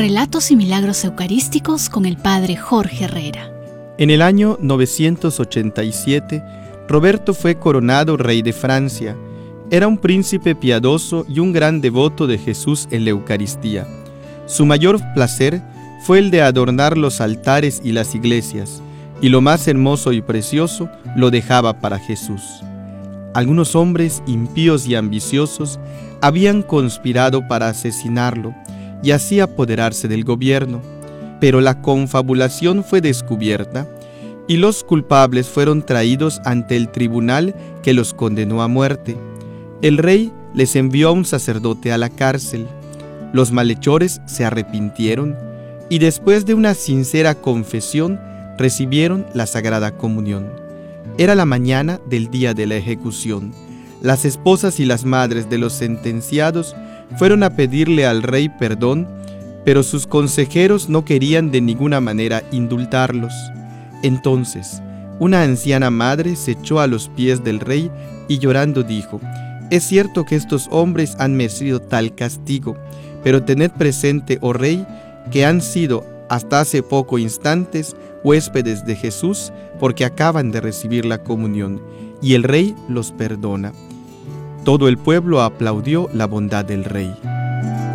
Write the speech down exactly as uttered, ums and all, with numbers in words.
Relatos y milagros eucarísticos con el Padre Jorge Herrera. En el año novecientos ochenta y siete, Roberto fue coronado rey de Francia. Era un príncipe piadoso y un gran devoto de Jesús en la Eucaristía. Su mayor placer fue el de adornar los altares y las iglesias, y lo más hermoso y precioso lo dejaba para Jesús. Algunos hombres impíos y ambiciosos habían conspirado para asesinarlo y así apoderarse del gobierno, pero la confabulación fue descubierta y los culpables fueron traídos ante el tribunal que los condenó a muerte. El rey les envió a un sacerdote a la cárcel. Los malhechores se arrepintieron y después de una sincera confesión recibieron la Sagrada Comunión. Era la mañana del día de la ejecución. Las esposas y las madres de los sentenciados fueron a pedirle al rey perdón, pero sus consejeros no querían de ninguna manera indultarlos. Entonces, una anciana madre se echó a los pies del rey y llorando dijo: «Es cierto que estos hombres han merecido tal castigo, pero tened presente, oh rey, que han sido hasta hace poco instantes huéspedes de Jesús porque acaban de recibir la comunión, y el rey los perdona». Todo el pueblo aplaudió la bondad del rey.